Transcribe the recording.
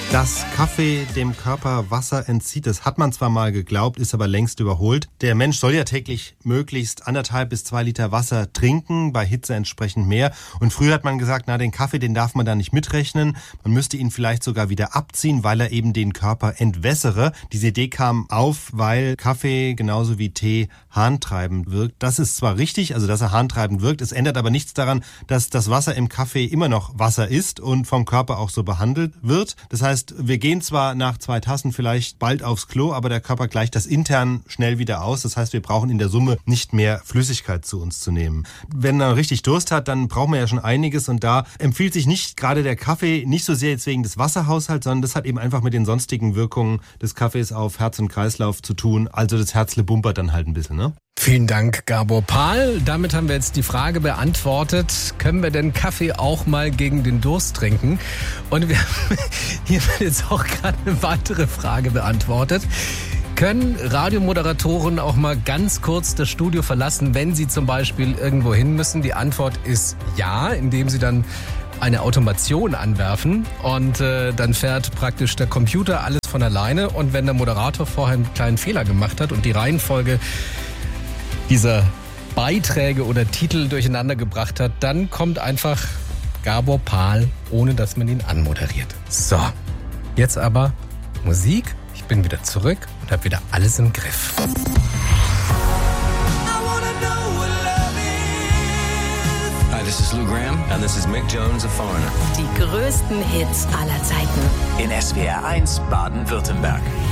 Dass Kaffee dem Körper Wasser entzieht, das hat man zwar mal geglaubt, ist aber längst überholt. Der Mensch soll ja täglich möglichst 1,5 bis 2 Liter Wasser trinken, bei Hitze entsprechend mehr. Und früher hat man gesagt, den Kaffee, den darf man da nicht mitrechnen. Man müsste ihn vielleicht sogar wieder abziehen, weil er eben den Körper entwässere. Diese Idee kam auf, weil Kaffee genauso wie Tee harntreibend wirkt. Das ist zwar richtig, also dass er harntreibend wirkt, es ändert aber nichts daran, dass das Wasser im Kaffee immer noch Wasser ist und vom Körper auch so behandelt wird. Das heißt, wir gehen zwar nach 2 Tassen vielleicht bald aufs Klo, aber der Körper gleicht das intern schnell wieder aus. Das heißt, wir brauchen in der Summe nicht mehr Flüssigkeit zu uns zu nehmen. Wenn man richtig Durst hat, dann brauchen wir ja schon einiges und da empfiehlt sich nicht gerade der Kaffee, nicht so sehr jetzt wegen des Wasserhaushalts, sondern das hat eben einfach mit den sonstigen Wirkungen des Kaffees auf Herz und Kreislauf zu tun. Also das Herzle bumpert dann halt ein bisschen, ne? Vielen Dank, Gabor Pahl. Damit haben wir jetzt die Frage beantwortet, können wir denn Kaffee auch mal gegen den Durst trinken? Und hier wird jetzt auch gerade eine weitere Frage beantwortet. Können Radiomoderatoren auch mal ganz kurz das Studio verlassen, wenn sie zum Beispiel irgendwo hin müssen? Die Antwort ist ja, indem sie dann eine Automation anwerfen und dann fährt praktisch der Computer alles von alleine. Und wenn der Moderator vorher einen kleinen Fehler gemacht hat und die Reihenfolge dieser Beiträge oder Titel durcheinander gebracht hat, dann kommt einfach Gabor Pahl, ohne dass man ihn anmoderiert. So, jetzt aber Musik. Ich bin wieder zurück und habe wieder alles im Griff. Hi, this is Lou Gramm and this is Mick Jones, A Foreigner. Die größten Hits aller Zeiten. In SWR 1 Baden-Württemberg.